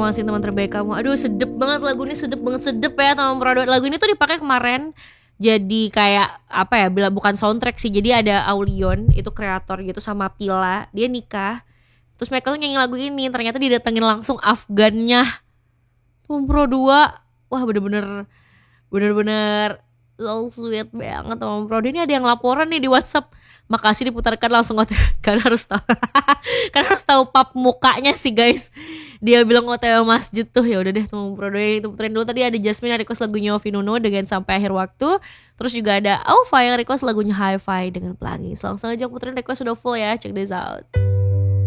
masih teman terbaik kamu. Aduh sedep banget lagu ini, sedep banget, sedep ya Tommy Prado. Lagu ini tuh dipakai kemarin jadi kayak apa ya, bila bukan soundtrack sih. Jadi ada Aulion itu kreator gitu sama Pila, dia nikah. Terus mereka tuh nyanyi lagu ini, ternyata didatengin langsung Afgannya Tommy Pro 2. Wah bener-bener so sweet banget Tommy Pro. Ini ada yang laporan nih di WhatsApp. Makasih diputarkan langsung OTW. Kalian harus tahu. Kalian harus tahu pap mukanya sih guys. Dia bilang OTW masjid tuh. Ya udah deh Tommy Pro itu puterin dulu. Tadi ada Jasmine yang request lagunya Ovi Nuno dengan Sampai Akhir Waktu. Terus juga ada Aufa yang request lagunya Hi-Fi dengan Pelangi. Langsung aja puterin request sudah full ya. Check this out.